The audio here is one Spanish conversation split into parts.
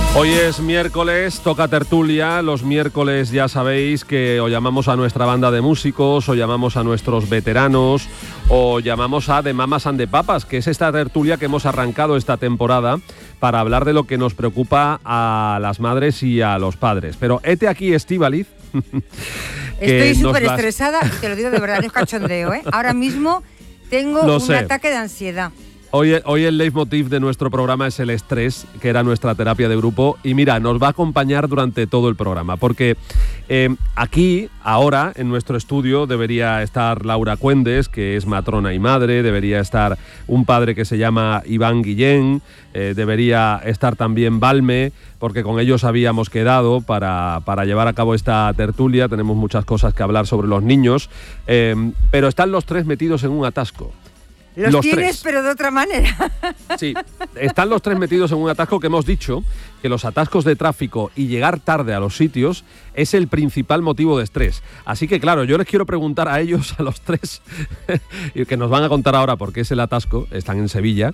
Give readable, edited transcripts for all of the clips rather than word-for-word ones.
Hoy es miércoles, toca tertulia. Los miércoles ya sabéis que o llamamos a nuestra banda de músicos, o llamamos a nuestros veteranos, o llamamos a The Mamas and the Papas, que es esta tertulia que hemos arrancado esta temporada para hablar de lo que nos preocupa a las madres y a los padres. Pero hete aquí, Estíbaliz. Estoy súper estresada, te lo digo de verdad, no es cachondeo, ¿eh? Ahora mismo tengo un ataque de ansiedad. Hoy el leitmotiv de nuestro programa es el estrés, que era nuestra terapia de grupo. Y mira, nos va a acompañar durante todo el programa, porque aquí, ahora, en nuestro estudio, debería estar Laura Cuendes, que es matrona y madre, debería estar un padre que se llama Iván Guillén, debería estar también Valme, porque con ellos habíamos quedado para llevar a cabo esta tertulia. Tenemos muchas cosas que hablar sobre los niños, pero están los tres metidos en un atasco. Los tienes, tres. Pero de otra manera. Sí, están los tres metidos en un atasco que hemos dicho que los atascos de tráfico y llegar tarde a los sitios es el principal motivo de estrés. Así que, claro, yo les quiero preguntar a ellos, a los tres, que nos van a contar ahora por qué es el atasco. Están en Sevilla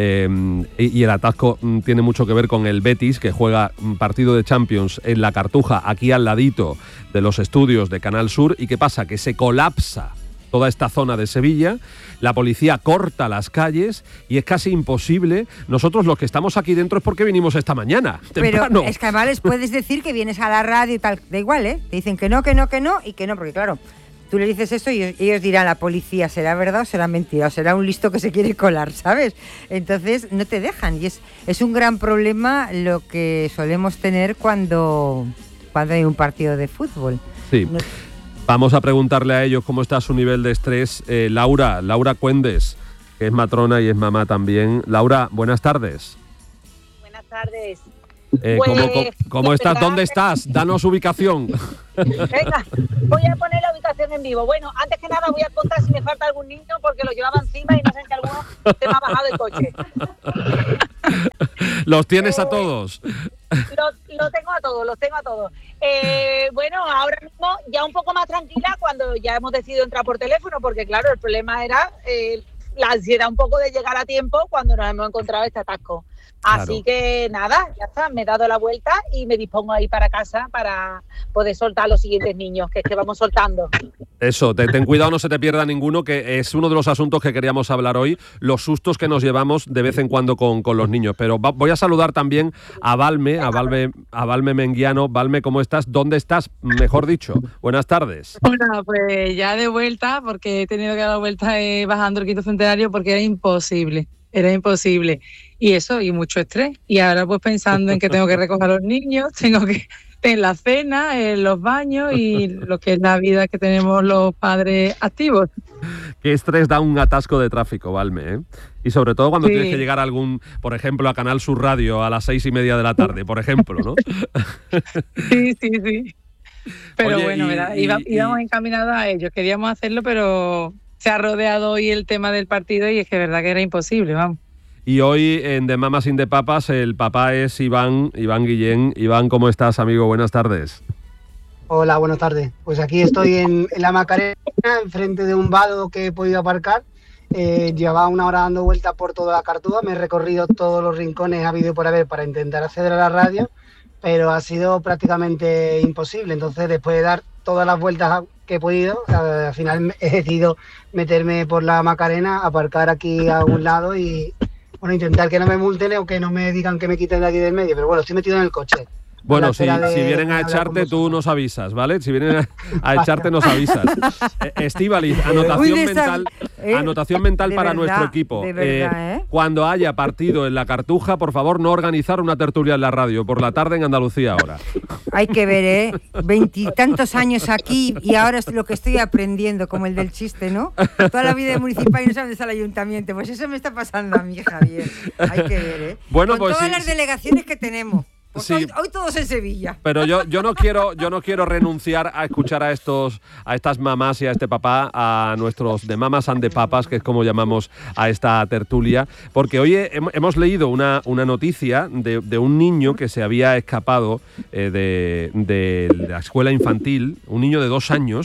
y el atasco tiene mucho que ver con el Betis, que juega un partido de Champions en La Cartuja, aquí al ladito de los estudios de Canal Sur. ¿Y qué pasa? Que se colapsa toda esta zona de Sevilla, la policía corta las calles y es casi imposible. Nosotros los que estamos aquí dentro es porque vinimos esta mañana, temprano. Pero es que además les puedes decir que vienes a la radio y tal, da igual, ¿eh? Te dicen que no, y que no, porque claro, tú le dices esto y ellos dirán, la policía, ¿será verdad o será mentira? O será un listo que se quiere colar, ¿sabes? Entonces no te dejan y es un gran problema lo que solemos tener cuando hay un partido de fútbol. Sí. Vamos a preguntarle a ellos cómo está su nivel de estrés. Laura Cuendes, que es matrona y es mamá también. Laura, buenas tardes. Buenas tardes. ¿Cómo estás? ¿Dónde estás? Danos ubicación. Venga, voy a poner la ubicación en vivo. Bueno, antes que nada voy a contar si me falta algún niño porque lo llevaba encima y no sé si alguno se me ha bajado del coche. ¿Los tienes a todos? Los tengo a todos. Bueno, ahora mismo ya un poco más tranquila cuando ya hemos decidido entrar por teléfono, porque claro, el problema era la ansiedad un poco de llegar a tiempo cuando nos hemos encontrado este atasco. Claro. Así que nada, ya está, me he dado la vuelta y me dispongo a ir para casa para poder soltar a los siguientes niños, que es que vamos soltando. Eso, ten cuidado, no se te pierda ninguno, que es uno de los asuntos que queríamos hablar hoy, los sustos que nos llevamos de vez en cuando con los niños. Pero voy a saludar también a Valme Menguiano. Valme, ¿cómo estás? ¿Dónde estás? Mejor dicho, buenas tardes. Hola, pues ya de vuelta, porque he tenido que dar la vuelta bajando el Quinto Centenario porque era imposible. Y eso, y mucho estrés. Y ahora pues pensando en que tengo que recoger a los niños, tengo que en la cena, en los baños y lo que es la vida que tenemos los padres activos. Qué estrés da un atasco de tráfico, Valme, ¿eh? Y sobre todo cuando tienes que llegar a por ejemplo, a Canal Sur Radio a las 6:30 de la tarde, por ejemplo, ¿no? Sí. Pero oye, bueno, íbamos encaminados a ello. Queríamos hacerlo, pero se ha rodeado hoy el tema del partido y es que verdad que era imposible, vamos. Y hoy en The Mamas and the Papas el papá es Iván Guillén. Iván, ¿cómo estás, amigo? Buenas tardes. Hola, buenas tardes. Pues aquí estoy en la Macarena, enfrente de un vado que he podido aparcar. Llevaba 1 hora dando vueltas por toda la Cartuja, me he recorrido todos los rincones habido y por haber para intentar acceder a la radio, pero ha sido prácticamente imposible. Entonces, después de dar todas las vueltas que he podido, al final he decidido meterme por la Macarena, aparcar aquí a un lado y bueno, intentar que no me multen o que no me digan que me quiten de aquí del medio, pero bueno, estoy metido en el coche. Bueno, si vienen a echarte, tú nos avisas, ¿vale? Si vienen a echarte, nos avisas. Estíbaliz, anotación mental para nuestro equipo. De verdad, cuando haya partido en La Cartuja, por favor, no organizar una tertulia en la radio, por la tarde en Andalucía ahora. Hay que ver, 20 años aquí y ahora es lo que estoy aprendiendo, como el del chiste, ¿no? Toda la vida de municipal y no sabes dónde está el ayuntamiento. Pues eso me está pasando a mí, Javier. Hay que ver, Bueno, con pues todas las delegaciones que tenemos. Pues sí, hoy todos en Sevilla. Pero yo no quiero renunciar a escuchar a estas mamás y a este papá, a nuestros The Mamas and the Papas, que es como llamamos a esta tertulia, porque hoy hemos leído una noticia de un niño que se había escapado de la escuela infantil, un niño de 2 años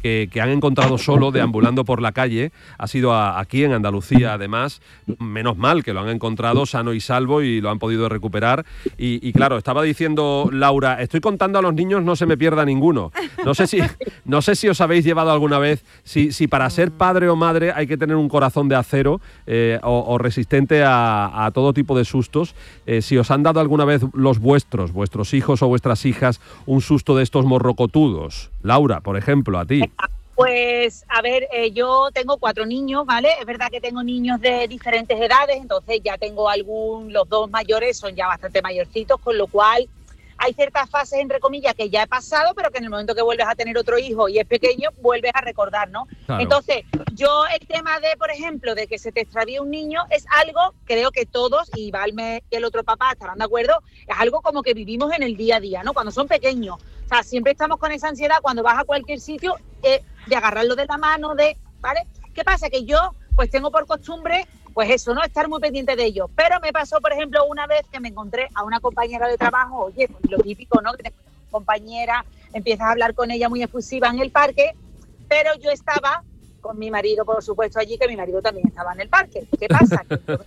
que han encontrado solo deambulando por la calle. Ha sido aquí en Andalucía, además. Menos mal que lo han encontrado sano y salvo y lo han podido recuperar. Y claro, estaba diciendo Laura, estoy contando a los niños, no se me pierda ninguno. No sé si os habéis llevado alguna vez, si para ser padre o madre hay que tener un corazón de acero o resistente a todo tipo de sustos. Si os han dado alguna vez vuestros hijos o vuestras hijas, un susto de estos morrocotudos. Laura, por ejemplo, a ti. Pues, a ver, yo tengo 4 niños, ¿vale? Es verdad que tengo niños de diferentes edades, entonces ya tengo los 2 mayores son ya bastante mayorcitos, con lo cual hay ciertas fases, entre comillas, que ya he pasado, pero que en el momento que vuelves a tener otro hijo y es pequeño, vuelves a recordar, ¿no? Claro. Entonces, yo el tema de, por ejemplo, de que se te extravíe un niño es algo, creo que todos, y Valme y el otro papá estarán de acuerdo, es algo como que vivimos en el día a día, ¿no? Cuando son pequeños. O sea, siempre estamos con esa ansiedad cuando vas a cualquier sitio de agarrarlo de la mano, ¿vale? ¿Qué pasa? Que yo, pues tengo por costumbre, pues eso, ¿no? Estar muy pendiente de ellos. Pero me pasó, por ejemplo, una vez que me encontré a una compañera de trabajo, oye, pues lo típico, ¿no? Que te compañera, empiezas a hablar con ella muy efusiva en el parque, pero yo estaba con mi marido, por supuesto, allí, que mi marido también estaba en el parque. ¿Qué pasa?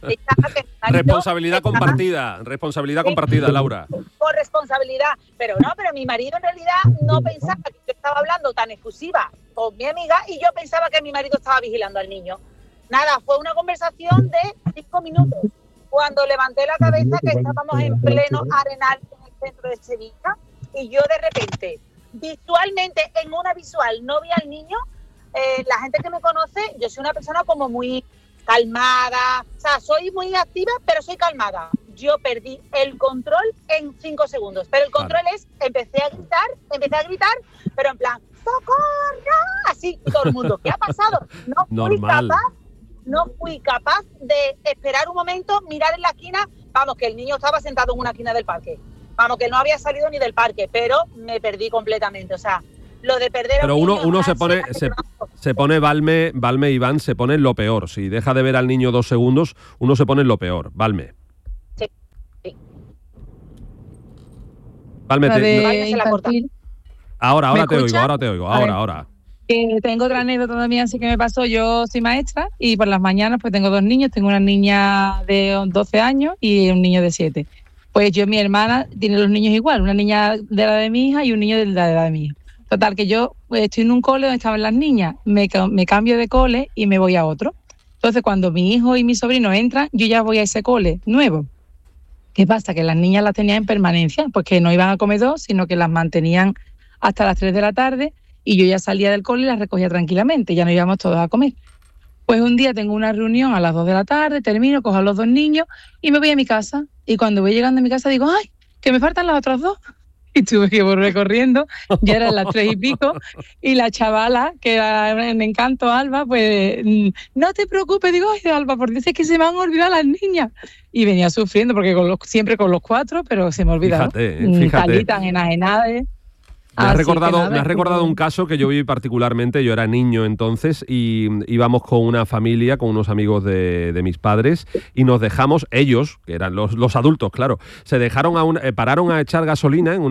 Responsabilidad compartida, Laura. Por responsabilidad, pero mi marido en realidad no pensaba que yo estaba hablando tan efusiva con mi amiga y yo pensaba que mi marido estaba vigilando al niño. Nada, fue una conversación de 5 minutos. Cuando levanté la cabeza, que estábamos en pleno Arenal en el centro de Sevilla, y yo de repente, visualmente, en una visual, no vi al niño. La gente que me conoce, yo soy una persona como muy calmada, o sea, soy muy activa, pero soy calmada. Yo perdí el control en 5 segundos, pero el control es, empecé a gritar, pero en plan, ¡socorro! Así, todo el mundo, ¿qué ha pasado? No fui capaz de esperar un momento, mirar en la esquina, vamos, que el niño estaba sentado en una esquina del parque, vamos, que no había salido ni del parque, pero me perdí completamente, o sea, lo de perder pero uno se pone Valme y Iván se pone en lo peor. Si deja de ver al niño 2 segundos, uno se pone en lo peor. Valme. Sí. Valme, ahora te oigo. Tengo otra anécdota también, así que me pasó. Yo soy maestra y por las mañanas pues tengo 2 niños. Tengo una niña de 12 años y un niño de 7. Pues mi hermana tiene los niños igual, una niña de la edad de mi hija y un niño de la edad de mi hija. Total, que yo estoy en un cole donde estaban las niñas, me cambio de cole y me voy a otro. Entonces, cuando mi hijo y mi sobrino entran, yo ya voy a ese cole nuevo. ¿Qué pasa? Que las niñas las tenían en permanencia, pues que no iban a comer 2, sino que las mantenían hasta las 3 de la tarde y yo ya salía del cole y las recogía tranquilamente, ya no íbamos todos a comer. Pues un día tengo una reunión a las 2 de la tarde, termino, cojo a los 2 niños y me voy a mi casa. Y cuando voy llegando a mi casa digo, ¡ay, que me faltan las otras 2! Y tuve que volver corriendo, ya eran las 3 y pico, y la chavala, que era en Encanto, Alba, pues, no te preocupes, digo, ay, Alba, porque es que se me han olvidado las niñas. Y venía sufriendo, porque siempre con los 4, pero se me olvidaron. Fíjate. Talitas enajenadas. Me has recordado un caso que yo viví particularmente. Yo era niño entonces y íbamos con una familia, con unos amigos de mis padres y nos dejamos, ellos, que eran los adultos, claro, se dejaron pararon a echar gasolina en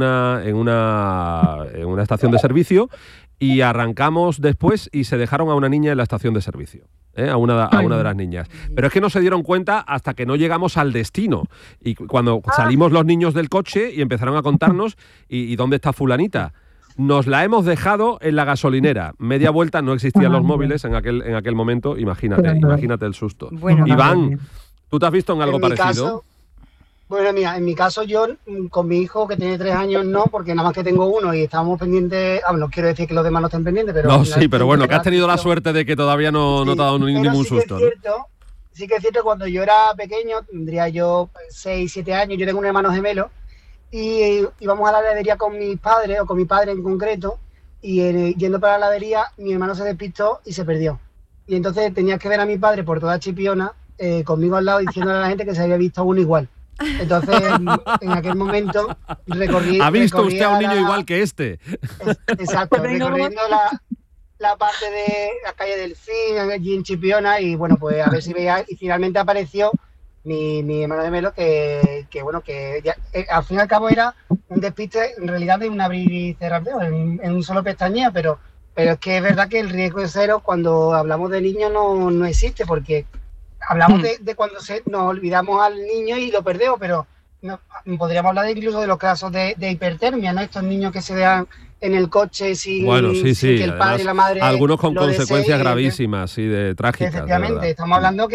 una estación de servicio y arrancamos después y se dejaron a una niña en la estación de servicio. A una de las niñas. Pero es que no se dieron cuenta hasta que no llegamos al destino. Y cuando salimos los niños del coche y empezaron a contarnos ¿y dónde está fulanita? Nos la hemos dejado en la gasolinera. Media vuelta, no existían los móviles en aquel momento. Imagínate el susto. Bueno, Iván, ¿tú te has visto en algo parecido? Bueno, mira, en mi caso yo con mi hijo que tiene 3 años no, porque nada más que tengo uno y estábamos pendientes, no quiero decir que los demás no estén pendientes, pero... No, sí, pero bueno, que has tenido la suerte de que todavía no te ha dado ningún susto. Sí que es cierto, cuando yo era pequeño, tendría yo 6, 7 años, yo tengo un hermano gemelo, y íbamos a la heladería con mis padres, o con mi padre en concreto, y yendo para la heladería, mi hermano se despistó y se perdió. Y entonces tenías que ver a mi padre por toda Chipiona, conmigo al lado, diciéndole a la gente que se había visto uno igual. Entonces, en aquel momento recorrí... ¿Ha visto usted a un niño igual que este? Exacto, recorriendo la parte de la calle del Cin, allí en Chipiona, y bueno, pues a ver si veía, y finalmente apareció mi hermano gemelo, que ya, al fin y al cabo era un despiste, en realidad de un abrir y cerrar en un solo pestañeo, pero Pero es que es verdad que el riesgo cero cuando hablamos de niños no existe, porque hablamos de cuando nos olvidamos al niño y lo perdemos, pero podríamos hablar incluso de los casos de hipertermia, ¿no? Estos niños que se dejan en el coche sin que el padre y la madre algunos con consecuencias deseen, gravísimas y de trágicas. Efectivamente, estamos hablando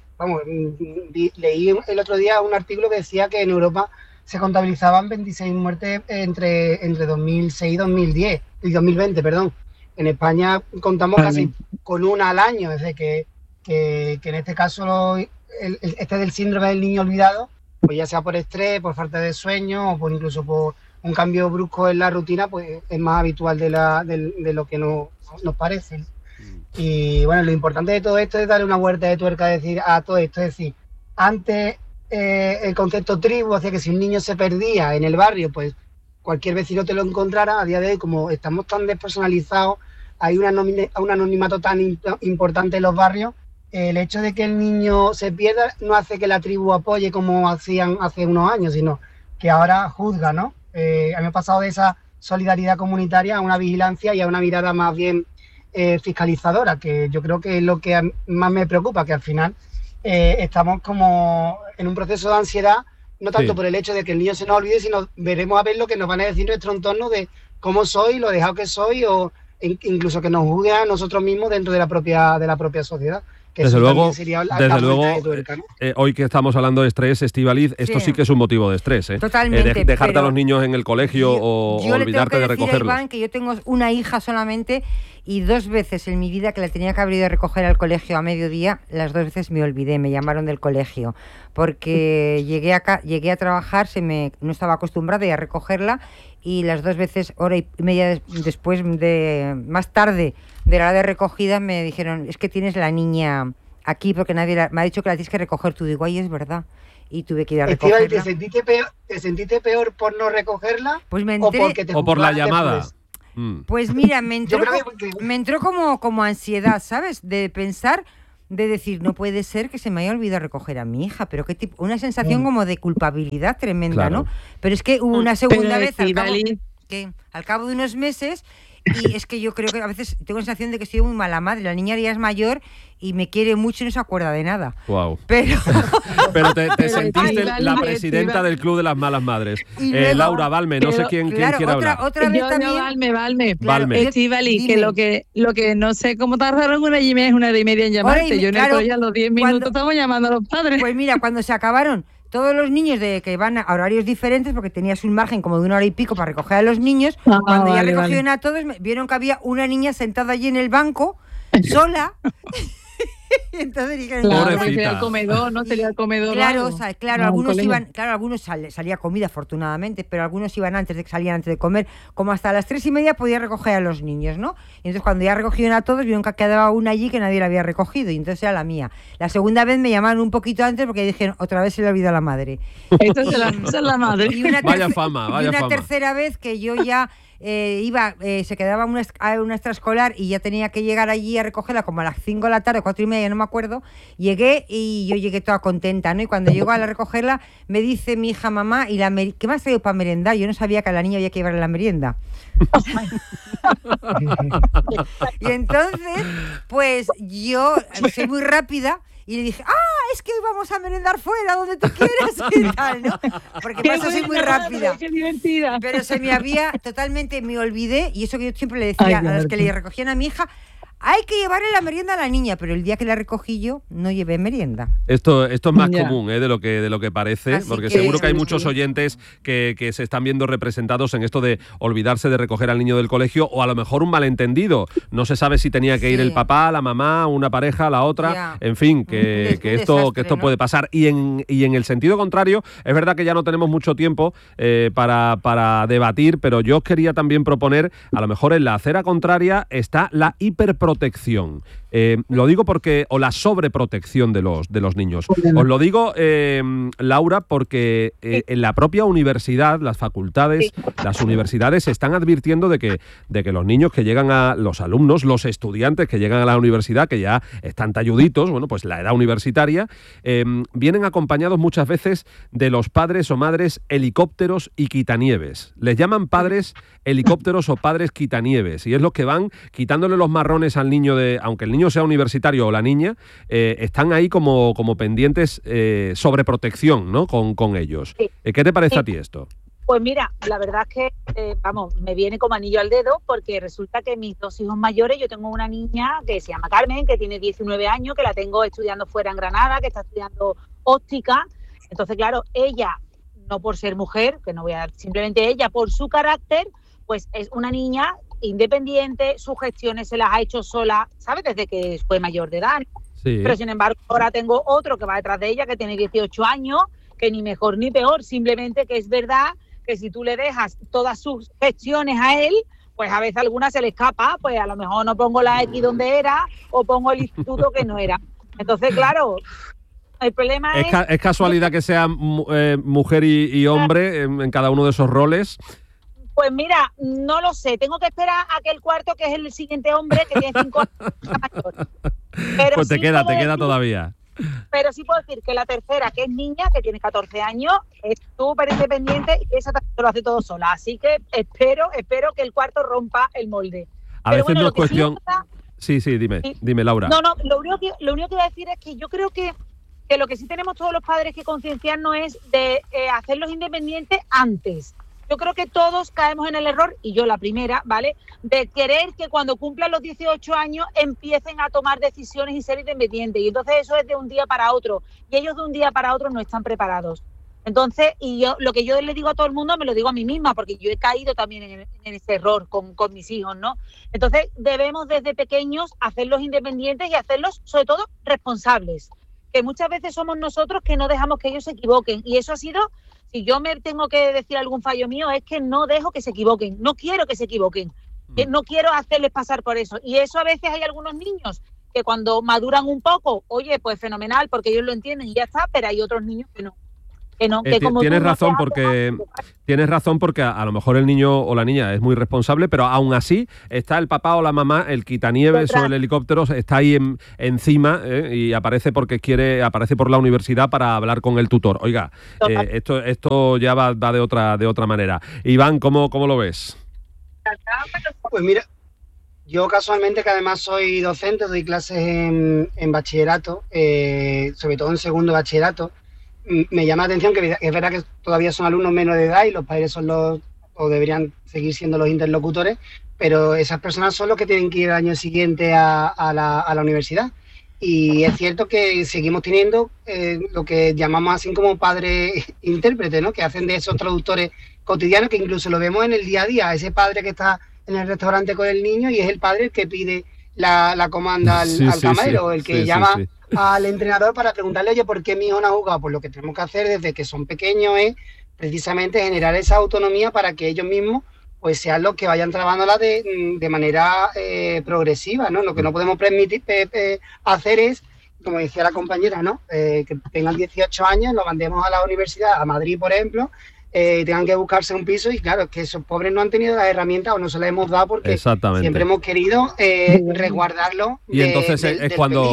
leí el otro día un artículo que decía que en Europa se contabilizaban 26 muertes entre 2006 y 2010 y 2020, perdón. En España contamos casi con una al año, es decir, que en este caso este del síndrome del niño olvidado, pues ya sea por estrés, por falta de sueño o incluso por un cambio brusco en la rutina, pues es más habitual de lo que nos parece. Y bueno, lo importante de todo esto es darle una vuelta de tuerca a todo esto, es decir, antes el concepto tribu hacía que si un niño se perdía en el barrio, pues cualquier vecino te lo encontrara. A día de hoy, como estamos tan despersonalizados, hay un anonimato tan importante en los barrios, el hecho de que el niño se pierda no hace que la tribu apoye como hacían hace unos años, sino que ahora juzga, ¿no? A mí me ha pasado de esa solidaridad comunitaria a una vigilancia y a una mirada más bien fiscalizadora, que yo creo que es lo que más me preocupa, que al final estamos como en un proceso de ansiedad, no tanto por el hecho de que el niño se nos olvide, sino veremos a ver lo que nos van a decir nuestro entorno de cómo soy, lo dejado que soy, o incluso que nos juzgue a nosotros mismos dentro de la propia sociedad. Desde luego, ¿no? Hoy que estamos hablando de estrés, Estíbaliz, esto sí que es un motivo de estrés, ¿eh? Totalmente. Dejarte a los niños en el colegio o olvidarte de recogerlos. Yo le tengo que decir a Iván que yo tengo una hija solamente y 2 veces en mi vida que la tenía que haber ido a recoger al colegio a mediodía, las 2 veces me olvidé, me llamaron del colegio, porque llegué a trabajar, no estaba acostumbrada a recogerla, y las 2 veces, hora y media después, más tarde de la hora de recogida, me dijeron, es que tienes la niña aquí porque nadie me ha dicho que la tienes que recoger. Tú, digo, ay, es verdad. Y tuve que ir a recogerla. ¿Te sentiste peor por no recogerla? Pues me enteré, o por la llamada. Después? Pues mira, me entró como ansiedad, ¿sabes? De pensar, de decir, no puede ser que se me haya olvidado recoger a mi hija, pero qué tipo, una sensación como de culpabilidad tremenda, claro. ¿No? Pero es que hubo una segunda vez al cabo de unos meses. Y es que yo creo que a veces tengo la sensación de que soy muy mala madre. La niña ya es mayor y me quiere mucho y no se acuerda de nada. Wow. Pero te sentiste la presidenta del Club de las Malas Madres. Luego, Laura, Valme, no sé quién quiere hablar. Otra vez también. Valme. Estíbaliz, que lo que no sé cómo tardaron 1h30 en llamarte. Yo en el colegio a los 10 minutos estamos llamando a los padres. Pues mira, cuando se acabaron todos los niños que van a horarios diferentes, porque tenías un margen como de 1 hora y pico para recoger a los niños, cuando ya recogieron a todos, vieron que había una niña sentada allí en el banco, sola. Entonces dijeron, sería el comedor, ¿no? Sería el comedor. Claro, algunos salía comida afortunadamente, pero algunos iban antes de comer, como hasta las 3:30 podía recoger a los niños, ¿no? Y entonces cuando ya recogieron a todos, vieron que quedaba una allí que nadie la había recogido, y entonces era la mía. La segunda vez me llamaron un poquito antes porque dijeron, otra vez se le olvidó a la madre. Esa es la madre. Vaya fama. Tercera vez que yo ya se quedaba una extraescolar y ya tenía que llegar allí a recogerla como a las 5 de la tarde, 4:30, no me acuerdo. Llegué y yo llegué toda contenta, ¿no? Y cuando llego a recogerla, me dice mi hija, mamá, ¿qué me has traído para merendar? Yo no sabía que a la niña había que llevarle la merienda. Y entonces, pues yo soy muy rápida y le dije, es que hoy vamos a merendar fuera, donde tú quieras y tal, ¿no? Porque pasa, soy muy rápida. Qué divertida. Pero me olvidé, y eso que yo siempre le decía a los que le recogían a mi hija, hay que llevarle la merienda a la niña, pero el día que la recogí yo no llevé merienda. Esto es más común de lo que parece, porque seguro que hay muchos oyentes que se están viendo representados en esto de olvidarse de recoger al niño del colegio, o a lo mejor un malentendido. No se sabe si tenía que ir el papá, la mamá, una pareja, la otra, en fin, que esto puede pasar. Y en el sentido contrario, es verdad que ya no tenemos mucho tiempo para debatir, pero yo os quería también proponer, a lo mejor en la acera contraria está la hiperprotección. Lo digo porque, o la sobreprotección de los niños. Os lo digo, Laura, porque en la propia universidad, las facultades, las universidades están advirtiendo de que los niños que llegan los alumnos, los estudiantes que llegan a la universidad, que ya están talluditos, bueno, pues la edad universitaria, vienen acompañados muchas veces de los padres o madres helicópteros y quitanieves. Les llaman padres helicópteros o padres quitanieves, y es los que van quitándole los marrones al niño, aunque el niño sea universitario o la niña, están ahí como pendientes sobre protección, ¿no? con ellos. ¿Qué te parece a ti esto? Pues mira, la verdad es que, me viene como anillo al dedo, porque resulta que mis 2 hijos mayores, yo tengo una niña que se llama Carmen, que tiene 19 años, que la tengo estudiando fuera en Granada, que está estudiando óptica. Entonces, claro, ella, no por ser mujer, que no voy a dar, simplemente ella, por su carácter, pues es una niña independiente, sus gestiones se las ha hecho sola, ¿sabes? Desde que fue mayor de edad. Sí. Pero sin embargo, ahora tengo otro que va detrás de ella, que tiene 18 años, que ni mejor ni peor, simplemente que es verdad que si tú le dejas todas sus gestiones a él, pues a veces alguna se le escapa, pues a lo mejor no pongo la X donde era, o pongo el instituto que no era. Entonces, claro, el problema ¿Es casualidad que sea mujer y hombre en cada uno de esos roles? Pues mira, no lo sé. Tengo que esperar a que el cuarto, que es el siguiente hombre, que tiene 5 años. Pero pues te queda todavía. Pero sí puedo decir que la tercera, que es niña, que tiene 14 años, es súper independiente y esa también lo hace todo sola. Así que espero que el cuarto rompa el molde. A veces no es cuestión... Sí, dime, Laura. No, lo único que voy a decir es que yo creo que lo que sí tenemos todos los padres que concienciarnos es de hacerlos independientes antes. Yo creo que todos caemos en el error, y yo la primera, ¿vale?, de querer que cuando cumplan los 18 años empiecen a tomar decisiones y ser independientes. Y entonces eso es de un día para otro. Y ellos de un día para otro no están preparados. Entonces, y yo lo que yo le digo a todo el mundo, me lo digo a mí misma, porque yo he caído también en ese error con mis hijos, ¿no? Entonces, debemos desde pequeños hacerlos independientes y hacerlos, sobre todo, responsables. Que muchas veces somos nosotros que no dejamos que ellos se equivoquen. Y eso ha sido... Si yo me tengo que decir algún fallo mío, es que no dejo que se equivoquen. No quiero que se equivoquen. No quiero hacerles pasar por eso. Y eso a veces hay algunos niños que cuando maduran un poco, oye, pues fenomenal, porque ellos lo entienden y ya está, pero hay otros niños que no. Tienes razón porque a lo mejor el niño o la niña es muy responsable, pero aún así está el papá o la mamá, el quitanieves o el helicóptero, está ahí encima y aparece por la universidad para hablar con el tutor. Oiga, esto ya va de otra manera. Iván, ¿cómo lo ves? Pues mira, yo casualmente, que además soy docente, doy clases en bachillerato, sobre todo en segundo bachillerato. Me llama la atención que es verdad que todavía son alumnos menores de edad y los padres son o deberían seguir siendo los interlocutores, pero esas personas son los que tienen que ir al año siguiente a la universidad. Y es cierto que seguimos teniendo lo que llamamos así como padres intérpretes, ¿no? Que hacen de esos traductores cotidianos, que incluso lo vemos en el día a día, ese padre que está en el restaurante con el niño y es el padre el que pide la comanda al camarero, el que llama al entrenador para preguntarle, oye, ¿por qué mi hijo no ha jugado? Pues lo que tenemos que hacer desde que son pequeños es precisamente generar esa autonomía para que ellos mismos pues sean los que vayan trabajándola de manera progresiva, ¿no? Lo que no podemos permitir hacer es, como decía la compañera, ¿no? Que tengan 18 años, lo mandemos a la universidad, a Madrid, por ejemplo, tengan que buscarse un piso y claro, es que esos pobres no han tenido las herramientas o no se las hemos dado porque siempre hemos querido resguardarlo. Y entonces es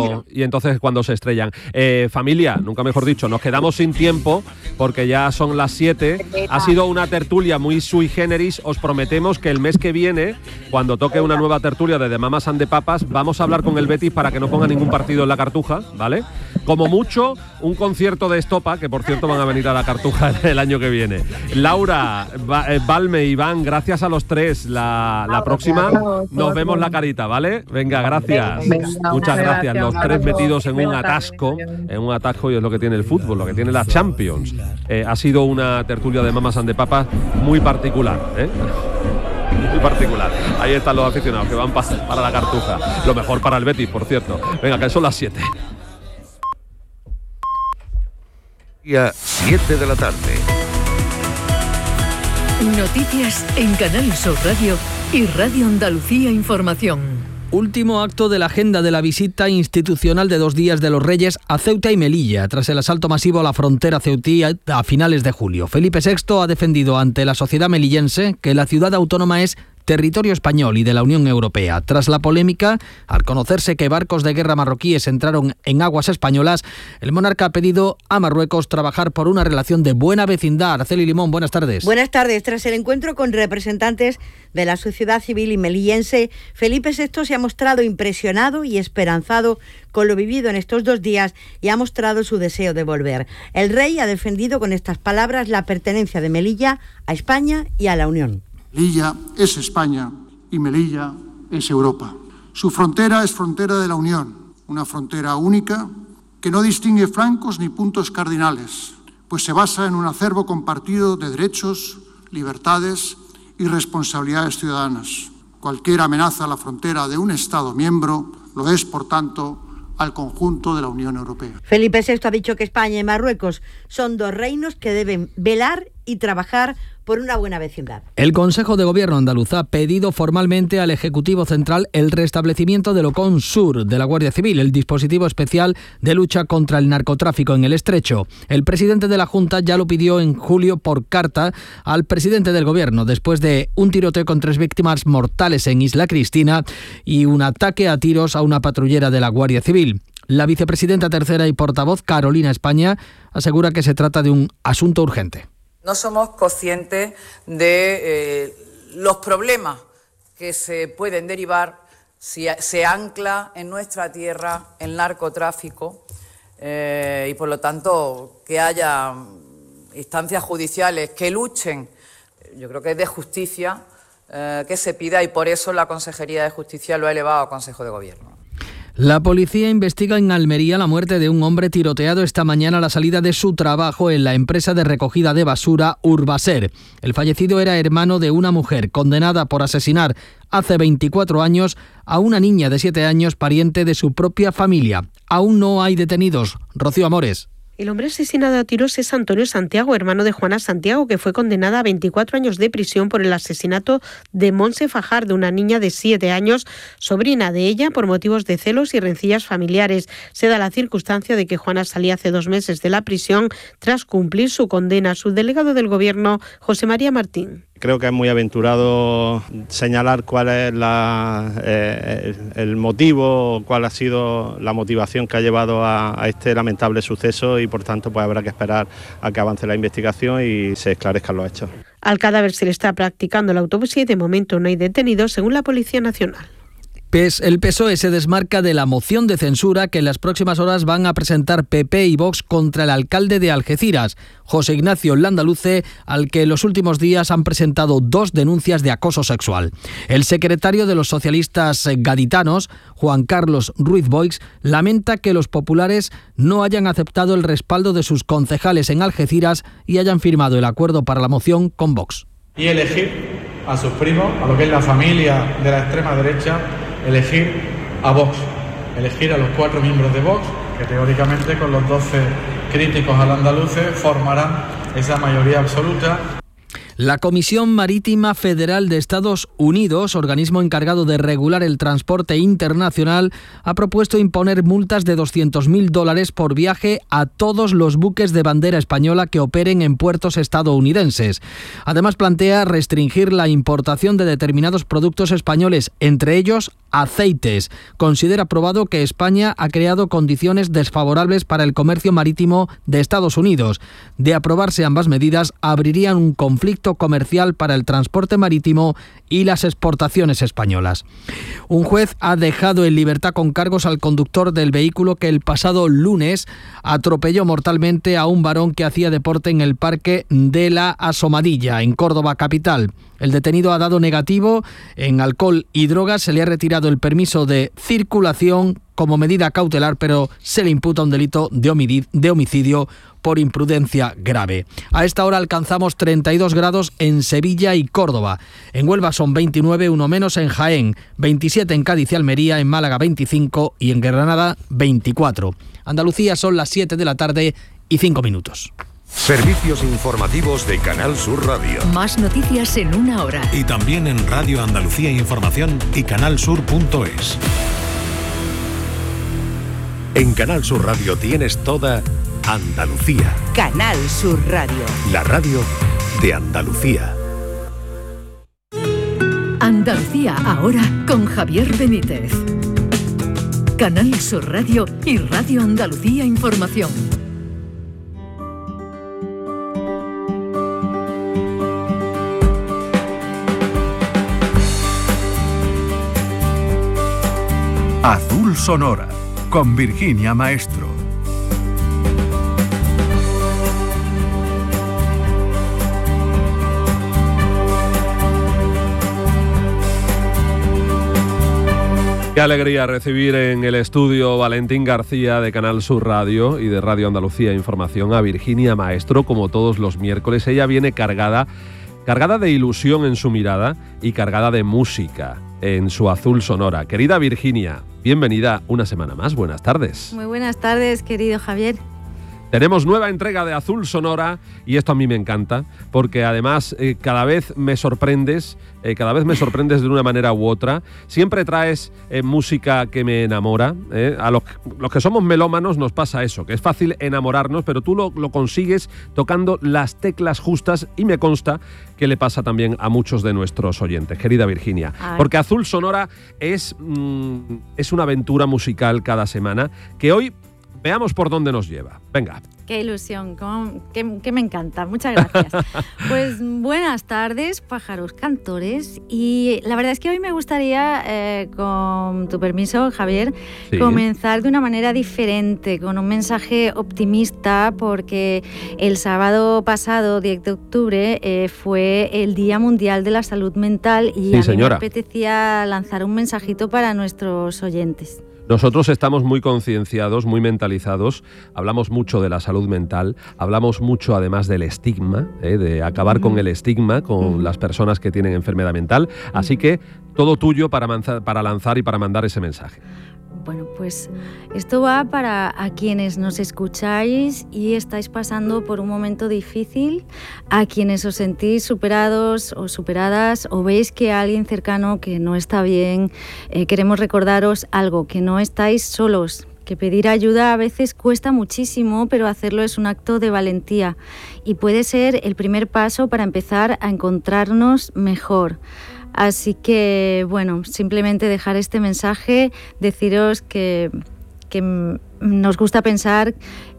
cuando se estrellan. Familia, nunca mejor dicho, nos quedamos sin tiempo porque ya son las 7. Ha sido una tertulia muy sui generis. Os prometemos que el mes que viene, cuando toque una nueva tertulia de Mamas and the Papas, vamos a hablar con el Betis para que no ponga ningún partido en la Cartuja, ¿vale? Como mucho, un concierto de Estopa, que por cierto van a venir a la Cartuja el año que viene. Laura, Valme, Iván, gracias a los tres. La próxima nos vemos la carita, ¿vale? Venga, gracias. Muchas gracias. Los tres metidos en un atasco, y es lo que tiene el fútbol, lo que tiene la Champions. Ha sido una tertulia de Mamas and the Papas muy particular, muy particular. Ahí están los aficionados que van para la Cartuja. Lo mejor para el Betis, por cierto. Venga, que son las 7. 7 de la tarde. Noticias en Canal Sur Radio y Radio Andalucía Información. Último acto de la agenda de la visita institucional de 2 días de los Reyes a Ceuta y Melilla, tras el asalto masivo a la frontera ceutí a finales de julio. Felipe VI ha defendido ante la sociedad melillense que la ciudad autónoma es territorio español y de la Unión Europea. Tras la polémica, al conocerse que barcos de guerra marroquíes entraron en aguas españolas, el monarca ha pedido a Marruecos trabajar por una relación de buena vecindad. Araceli Limón, buenas tardes. Buenas tardes. Tras el encuentro con representantes de la sociedad civil y melillense, Felipe VI se ha mostrado impresionado y esperanzado con lo vivido en estos 2 días y ha mostrado su deseo de volver. El rey ha defendido con estas palabras la pertenencia de Melilla a España y a la Unión. Melilla es España y Melilla es Europa. Su frontera es frontera de la Unión, una frontera única que no distingue flancos ni puntos cardinales, pues se basa en un acervo compartido de derechos, libertades y responsabilidades ciudadanas. Cualquier amenaza a la frontera de un Estado miembro lo es, por tanto, al conjunto de la Unión Europea. Felipe VI ha dicho que España y Marruecos son 2 reinos que deben velar y trabajar por una buena vecindad. El Consejo de Gobierno andaluz ha pedido formalmente al Ejecutivo Central el restablecimiento del OCON Sur de la Guardia Civil, el dispositivo especial de lucha contra el narcotráfico en el Estrecho. El presidente de la Junta ya lo pidió en julio por carta al presidente del Gobierno, después de un tiroteo con 3 víctimas mortales en Isla Cristina y un ataque a tiros a una patrullera de la Guardia Civil. La vicepresidenta tercera y portavoz, Carolina España, asegura que se trata de un asunto urgente. No somos conscientes de los problemas que se pueden derivar si se ancla en nuestra tierra el narcotráfico y, por lo tanto, que haya instancias judiciales que luchen. Yo creo que es de justicia que se pida, y por eso la Consejería de Justicia lo ha elevado al Consejo de Gobierno. La policía investiga en Almería la muerte de un hombre tiroteado esta mañana a la salida de su trabajo en la empresa de recogida de basura Urbaser. El fallecido era hermano de una mujer condenada por asesinar hace 24 años a una niña de 7 años, pariente de su propia familia. Aún no hay detenidos. Rocío Amores. El hombre asesinado a tiros es Antonio Santiago, hermano de Juana Santiago, que fue condenada a 24 años de prisión por el asesinato de Montse Fajardo, una niña de 7 años, sobrina de ella, por motivos de celos y rencillas familiares. Se da la circunstancia de que Juana salía hace 2 meses de la prisión tras cumplir su condena. Su delegado del Gobierno, José María Martín. Creo que es muy aventurado señalar cuál es el motivo, cuál ha sido la motivación que ha llevado a este lamentable suceso, y por tanto pues habrá que esperar a que avance la investigación y se esclarezcan los hechos. Al cadáver se le está practicando la autopsia y de momento no hay detenidos, según la Policía Nacional. El PSOE se desmarca de la moción de censura que en las próximas horas van a presentar PP y Vox contra el alcalde de Algeciras, José Ignacio Landaluce, al que en los últimos días han presentado 2 denuncias de acoso sexual. El secretario de los socialistas gaditanos, Juan Carlos Ruiz Boix, lamenta que los populares no hayan aceptado el respaldo de sus concejales en Algeciras y hayan firmado el acuerdo para la moción con Vox. Y elegir a sus primos, a lo que es la familia de la extrema derecha, elegir a Vox, elegir a los 4 miembros de Vox, que teóricamente con los 12 críticos al andaluce formarán esa mayoría absoluta. La Comisión Marítima Federal de Estados Unidos, organismo encargado de regular el transporte internacional, ha propuesto imponer multas de $200.000 por viaje a todos los buques de bandera española que operen en puertos estadounidenses. Además, plantea restringir la importación de determinados productos españoles, entre ellos aceites. Considera probado que España ha creado condiciones desfavorables para el comercio marítimo de Estados Unidos. De aprobarse ambas medidas, abrirían un conflicto comercial para el transporte marítimo y las exportaciones españolas. Un juez ha dejado en libertad con cargos al conductor del vehículo que el pasado lunes atropelló mortalmente a un varón que hacía deporte en el Parque de la Asomadilla, en Córdoba capital. El detenido ha dado negativo en alcohol y drogas, se le ha retirado el permiso de circulación como medida cautelar, pero se le imputa un delito de homicidio por imprudencia grave. A esta hora alcanzamos 32 grados en Sevilla y Córdoba. En Huelva son 29, uno menos en Jaén, 27 en Cádiz y Almería, en Málaga 25 y en Granada 24. Andalucía son las 7 de la tarde y 5 minutos. Servicios informativos de Canal Sur Radio. Más noticias en una hora. Y también en Radio Andalucía Información y canalsur.es. En Canal Sur Radio tienes toda Andalucía. Canal Sur Radio. La radio de Andalucía. Andalucía ahora con Javier Benítez. Canal Sur Radio y Radio Andalucía Información. Azul Sonora, con Virginia Maestro. Qué alegría recibir en el estudio Valentín García de Canal Sur Radio y de Radio Andalucía Información a Virginia Maestro, como todos los miércoles. Ella viene cargada de ilusión en su mirada y cargada de música en su Azul Sonora. Querida Virginia, bienvenida una semana más. Buenas tardes. Muy buenas tardes, querido Javier. Tenemos nueva entrega de Azul Sonora y esto a mí me encanta porque además cada vez me sorprendes de una manera u otra. Siempre traes música que me enamora. A los que somos melómanos nos pasa eso, que es fácil enamorarnos, pero tú lo consigues tocando las teclas justas y me consta que le pasa también a muchos de nuestros oyentes, querida Virginia. Ay. Porque Azul Sonora es una aventura musical cada semana que hoy veamos por dónde nos lleva. Venga. Qué ilusión, que me encanta. Muchas gracias. Pues buenas tardes, pájaros cantores. Y la verdad es que hoy me gustaría, con tu permiso, Javier, sí, comenzar de una manera diferente, con un mensaje optimista, porque el sábado pasado, 10 de octubre, fue el Día Mundial de la Salud Mental y sí, a mí señora. Me apetecía lanzar un mensajito para nuestros oyentes. Nosotros estamos muy concienciados, muy mentalizados, hablamos mucho de la salud mental, hablamos mucho además del estigma, de acabar con el estigma con las personas que tienen enfermedad mental, así que todo tuyo para lanzar y para mandar ese mensaje. Bueno, pues esto va para a quienes nos escucháis y estáis pasando por un momento difícil, a quienes os sentís superados o superadas o veis que alguien cercano que no está bien. Queremos recordaros algo, que no estáis solos, que pedir ayuda a veces cuesta muchísimo, pero hacerlo es un acto de valentía y puede ser el primer paso para empezar a encontrarnos mejor. Así que, bueno, simplemente dejar este mensaje, deciros que nos gusta pensar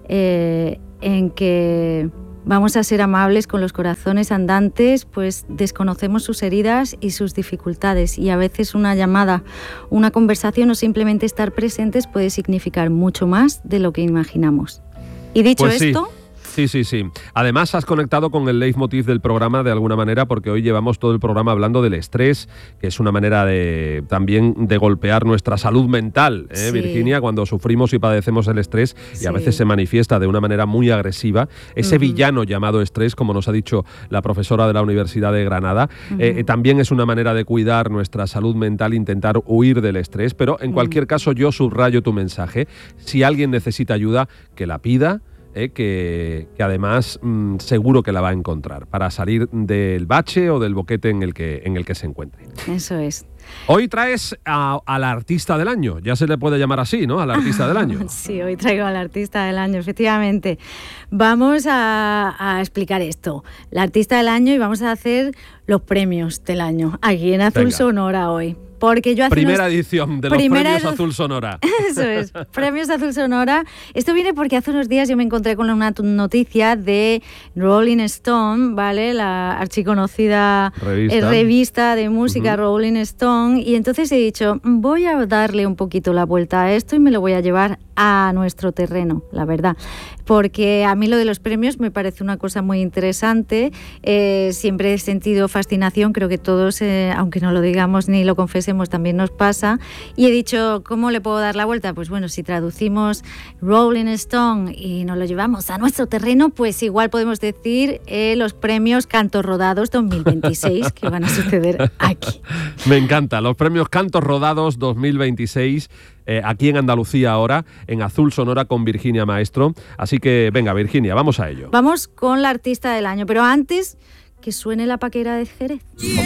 en que vamos a ser amables con los corazones andantes, pues desconocemos sus heridas y sus dificultades y a veces una llamada, una conversación o simplemente estar presentes puede significar mucho más de lo que imaginamos. Y dicho pues esto... Sí. Además has conectado con el leitmotiv del programa de alguna manera porque hoy llevamos todo el programa hablando del estrés, que es una manera también de golpear nuestra salud mental, sí. Virginia, cuando sufrimos y padecemos el estrés y a veces se manifiesta de una manera muy agresiva. Ese villano llamado estrés, como nos ha dicho la profesora de la Universidad de Granada, también es una manera de cuidar nuestra salud mental, intentar huir del estrés, pero en cualquier caso yo subrayo tu mensaje. Si alguien necesita ayuda, que la pida. Que además seguro que la va a encontrar para salir del bache o del boquete en el que se encuentre. Eso es. Hoy traes a la artista del año, ya se le puede llamar así, ¿no? A la artista del año. Sí, hoy traigo a la artista del año, efectivamente. Vamos a explicar esto. La artista del año y vamos a hacer los premios del año aquí en Azul Sonora hoy. Porque yo primera edición de los premios Azul Sonora. Eso es, premios Azul Sonora. Esto viene porque hace unos días yo me encontré con una noticia de Rolling Stone, ¿vale? La archiconocida revista de música Rolling Stone. Y entonces he dicho, voy a darle un poquito la vuelta a esto y me lo voy a llevar a nuestro terreno, la verdad. Porque a mí lo de los premios me parece una cosa muy interesante. Siempre he sentido fascinación, creo que todos, aunque no lo digamos ni lo confesemos, también nos pasa. Y he dicho, ¿cómo le puedo dar la vuelta? Pues bueno, si traducimos Rolling Stone y nos lo llevamos a nuestro terreno, pues igual podemos decir los premios Cantos Rodados 2026 que van a suceder aquí. Me encanta, los premios Cantos Rodados 2026. aquí en Andalucía ahora, en Azul Sonora con Virginia Maestro. Así que venga, Virginia, vamos a ello. Vamos con la artista del año, pero antes que suene la paquera de Jerez.